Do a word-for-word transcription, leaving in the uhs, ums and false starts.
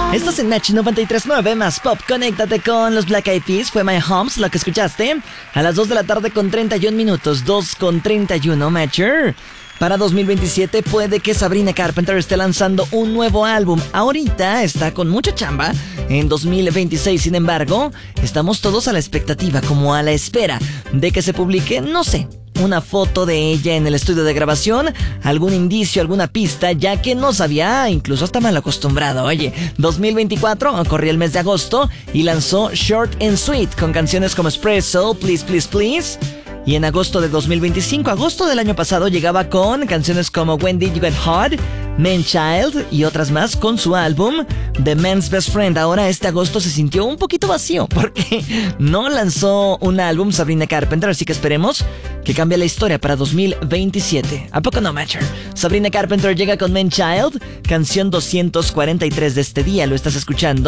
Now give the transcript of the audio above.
Estás en Match noventa y tres punto nueve más pop. Conéctate con los Black Eyed Peas. Fue My Homes lo que escuchaste. A las dos de la tarde con treinta y un minutos. dos con treinta y uno, Matcher. Para dos mil veintisiete puede que Sabrina Carpenter esté lanzando un nuevo álbum. Ahorita está con mucha chamba en dos mil veintiséis. Sin embargo, estamos todos a la expectativa, como a la espera de que se publique, no sé, una foto de ella en el estudio de grabación, algún indicio, alguna pista, ya que no sabía, incluso hasta mal acostumbrado. Oye, dos mil veinticuatro corría el mes de agosto y lanzó Short and Sweet con canciones como Espresso, Please Please Please. Y en agosto de dos mil veinticinco, agosto del año pasado, llegaba con canciones como When Did You Get Hot, Man Child y otras más con su álbum The Man's Best Friend. Ahora este agosto se sintió un poquito vacío porque no lanzó un álbum Sabrina Carpenter, así que esperemos que cambie la historia para dos mil veintisiete. ¿A poco no, Matcher? Sabrina Carpenter llega con Man Child, canción doscientos cuarenta y tres de este día. Lo estás escuchando